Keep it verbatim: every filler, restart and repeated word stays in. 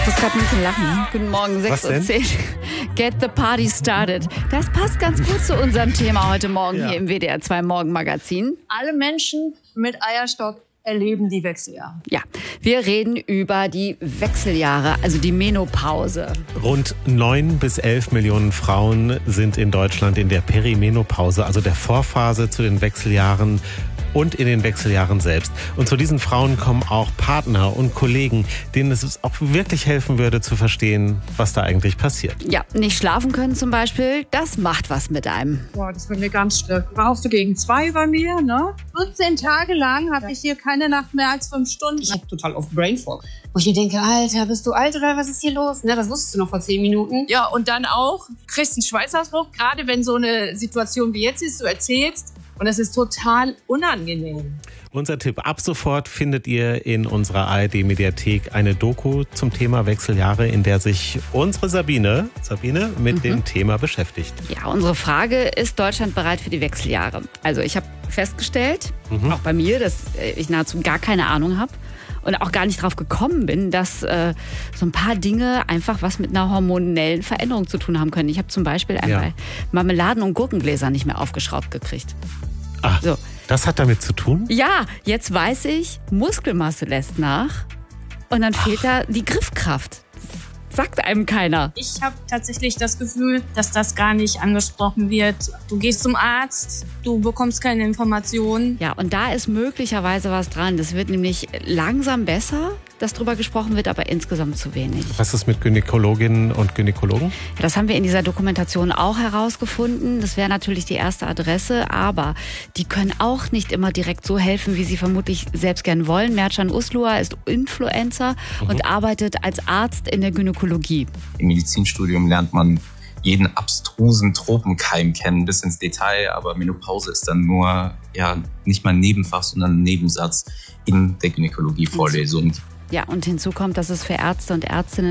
Ich muss gerade ein bisschen lachen. Guten Morgen, sechs Uhr zehn. Get the party started. Das passt ganz gut zu unserem Thema heute Morgen ja. hier im W D R zwei Morgenmagazin. Alle Menschen mit Eierstock erleben die Wechseljahre. Ja, wir reden über die Wechseljahre, also die Menopause. Rund neun bis elf Millionen Frauen sind in Deutschland in der Perimenopause, also der Vorphase zu den Wechseljahren und in den Wechseljahren selbst. Und zu diesen Frauen kommen auch Partner und Kollegen, denen es auch wirklich helfen würde zu verstehen, was da eigentlich passiert. Ja, nicht schlafen können zum Beispiel, das macht was mit einem. Boah, das wird mir ganz schlimm. Brauchst du gegen zwei bei mir, ne? vierzehn Tage lang habe ich hier keine Nacht mehr als fünf Stunden. Ich hab total oft Brain Fog. Wo ich mir denke, Alter, bist du alt oder was ist hier los? Ne, das wusstest du noch vor zehn Minuten. Ja, und dann auch, kriegst einen Schweißausbruch, gerade wenn so eine Situation wie jetzt ist, du erzählst. Und es ist total unangenehm. Unser Tipp: Ab sofort findet ihr in unserer A R D-Mediathek eine Doku zum Thema Wechseljahre, in der sich unsere Sabine, Sabine mit mhm. dem Thema beschäftigt. Ja, unsere Frage: Ist Deutschland bereit für die Wechseljahre? Also ich habe festgestellt, mhm. auch bei mir, dass ich nahezu gar keine Ahnung habe. Und auch gar nicht drauf gekommen bin, dass äh, so ein paar Dinge einfach was mit einer hormonellen Veränderung zu tun haben können. Ich habe zum Beispiel einmal ja. Marmeladen- und Gurkengläser nicht mehr aufgeschraubt gekriegt. Ach, so. Das hat damit zu tun? Ja, jetzt weiß ich, Muskelmasse lässt nach und dann Ach. fehlt da die Griffkraft. Sagt einem keiner. Ich habe tatsächlich das Gefühl, dass das gar nicht angesprochen wird. Du gehst zum Arzt, du bekommst keine Informationen. Ja, und da ist möglicherweise was dran. Das wird nämlich langsam besser, dass drüber gesprochen wird, aber insgesamt zu wenig. Was ist mit Gynäkologinnen und Gynäkologen? Ja, das haben wir in dieser Dokumentation auch herausgefunden. Das wäre natürlich die erste Adresse, aber die können auch nicht immer direkt so helfen, wie sie vermutlich selbst gern wollen. Mertcan Uslua ist Influencer mhm. und arbeitet als Arzt in der Gynäkologie. Im Medizinstudium lernt man jeden abstrusen Tropenkeim kennen, bis ins Detail, aber Menopause ist dann nur, ja, nicht mal ein Nebenfach, sondern ein Nebensatz in der Gynäkologie-Vorlesung. Ja, und hinzu kommt, dass es für Ärzte und Ärztinnen